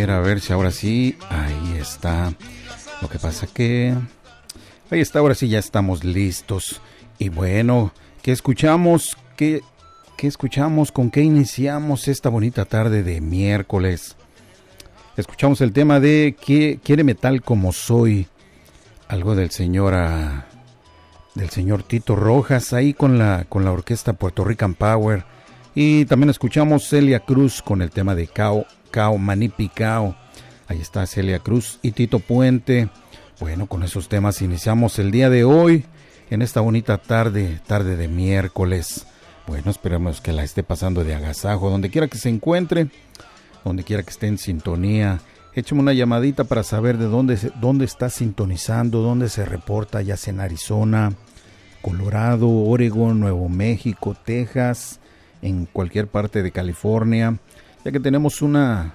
a ver si ahora sí. Ahí está. Lo que pasa que... Ahí está, ahora sí ya estamos listos. Y bueno, ¿qué escuchamos? ¿Qué escuchamos? ¿Con qué iniciamos esta bonita tarde de miércoles? Escuchamos el tema de Quiéreme tal como soy. Algo del señor Tito Rojas, ahí con la orquesta Puerto Rican Power. Y también escuchamos Celia Cruz con el tema de Cao Manipi Cao. Ahí está Celia Cruz y Tito Puente. Bueno, con esos temas iniciamos el día de hoy, en esta bonita tarde de miércoles. Bueno, esperamos que la esté pasando de agasajo, donde quiera que se encuentre, donde quiera que esté en sintonía. Écheme una llamadita para saber de dónde está sintonizando, dónde se reporta, ya sea en Arizona, Colorado, Oregon, Nuevo México, Texas, en cualquier parte de California, ya que tenemos una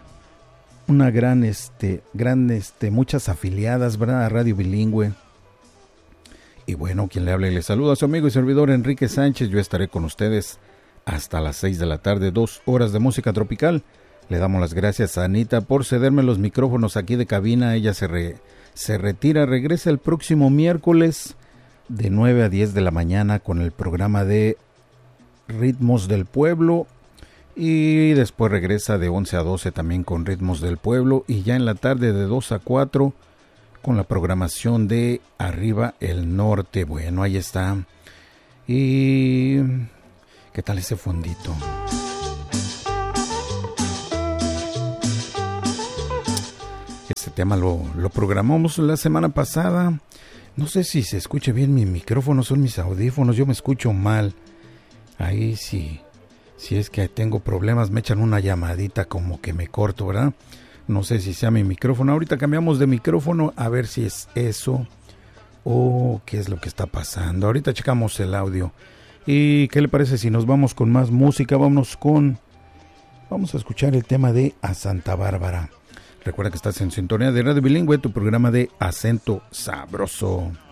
muchas afiliadas, ¿verdad? Radio Bilingüe. Y bueno, quien le habla y le saluda a su amigo y servidor Enrique Sánchez. Yo estaré con ustedes hasta las 6 de la tarde, 2 horas de música tropical. Le damos las gracias a Anita por cederme los micrófonos aquí de cabina. Ella se retira, regresa el próximo miércoles de 9 a 10 de la mañana con el programa de Ritmos del Pueblo. Y después regresa de 11 a 12 también con Ritmos del Pueblo. Y ya en la tarde de 2 a 4 con la programación de Arriba el Norte. Bueno, ahí está. Y... ¿qué tal ese fondito? Este tema lo programamos la semana pasada. No sé si se escucha bien mi micrófono, son mis audífonos. Yo me escucho mal. Ahí sí. Si es que tengo problemas, me echan una llamadita como que me corto, ¿verdad? No sé si sea mi micrófono. Ahorita cambiamos de micrófono a ver si es eso o qué es lo que está pasando. Ahorita checamos el audio. ¿Y qué le parece si nos vamos con más música? Vamos a escuchar el tema de A Santa Bárbara. Recuerda que estás en sintonía de Radio Bilingüe, tu programa de acento sabroso.